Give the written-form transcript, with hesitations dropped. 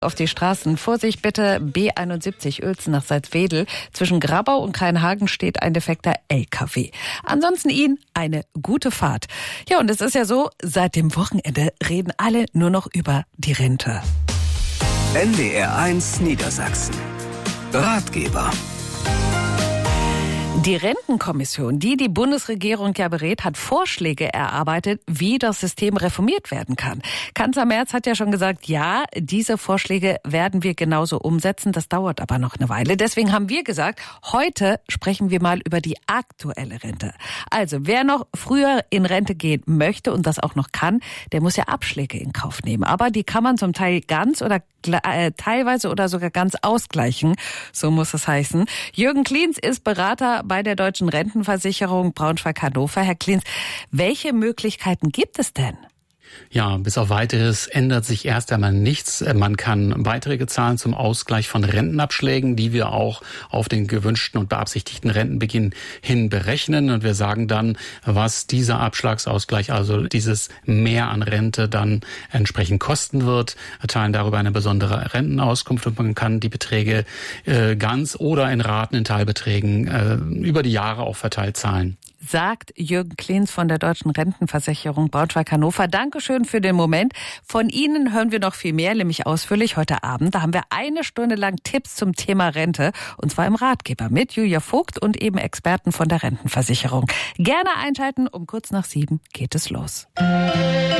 Auf die Straßen. Vorsicht bitte, B71 Uelzen nach Salzwedel. Zwischen Grabau und Kreinhagen steht ein defekter LKW. Ansonsten Ihnen eine gute Fahrt. Ja, und es ist ja so, seit dem Wochenende reden alle nur noch über die Rente. NDR1 Niedersachsen. Ratgeber. Die Rentenkommission, die Bundesregierung ja berät, hat Vorschläge erarbeitet, wie das System reformiert werden kann. Kanzler Merz hat ja schon gesagt, ja, diese Vorschläge werden wir genauso umsetzen. Das dauert aber noch eine Weile. Deswegen haben wir gesagt, heute sprechen wir mal über die aktuelle Rente. Also, wer noch früher in Rente gehen möchte und das auch noch kann, der muss ja Abschläge in Kauf nehmen. Aber die kann man zum Teil ganz oder teilweise oder sogar ganz ausgleichen. So muss es heißen. Jürgen Kliens ist Berater bei der Deutschen Rentenversicherung Braunschweig-Hannover. Herr Kliens, welche Möglichkeiten gibt es denn? Ja, bis auf Weiteres ändert sich erst einmal nichts. Man kann Beiträge zahlen zum Ausgleich von Rentenabschlägen, die wir auch auf den gewünschten und beabsichtigten Rentenbeginn hin berechnen. Und wir sagen dann, was dieser Abschlagsausgleich, also dieses Mehr an Rente, dann entsprechend kosten wird, erteilen darüber eine besondere Rentenauskunft und man kann die Beträge ganz oder in Raten, in Teilbeträgen über die Jahre auch verteilt zahlen. Sagt Jürgen Kliens von der Deutschen Rentenversicherung Braunschweig-Hannover. Dankeschön für den Moment. Von Ihnen hören wir noch viel mehr, nämlich ausführlich heute Abend. Da haben wir 1 Stunde lang Tipps zum Thema Rente, und zwar im Ratgeber mit Julia Vogt und eben Experten von der Rentenversicherung. Gerne einschalten, um kurz nach 7 geht es los.